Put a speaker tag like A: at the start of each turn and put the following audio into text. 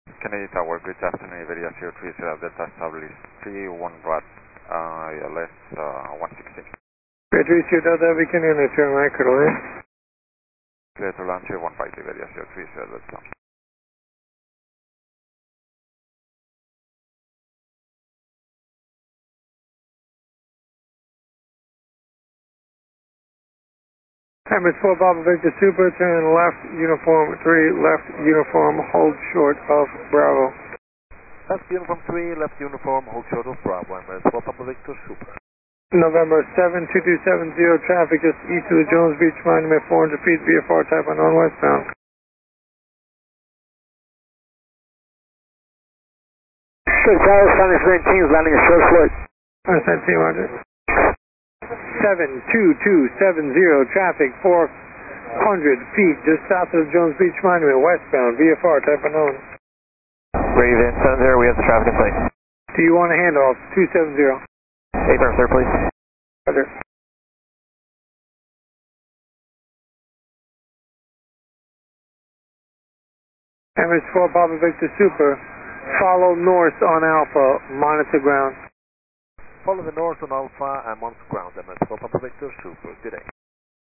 A: Kennedy Tower, good afternoon, Iberia 03, Delta established 31 watt, less 116.
B: Battery Delta, we can turn right, Caroline.
A: Clear to land 215, Iberia 03, Delta.
B: Emirates 4 Papa Victor Super, turn left, uniform 3, left uniform, hold short of Bravo.
C: Left uniform 3, left uniform, hold short of Bravo, Emirates 4 Papa Victor Super.
B: November 72270, traffic just east of the Jones Beach Monument, 400 feet, VFR type unknown westbound.
D: Good, Tower, Sunny 19 is landing a short flight.
B: Sunny 19, roger. 72270, traffic 400 feet, just south of the Jones Beach Monument, westbound, VFR type unknown.
D: Raven 70, we have the traffic in sight.
B: Do you want a handoff? 270.
D: 8 firm, sir, please.
B: Roger. Emirates 4 Papa Victor Super, follow north on Alpha, monitor ground.
C: Follow the north on Alpha and monitor ground, Emirates 4 Papa Victor Super. Good day.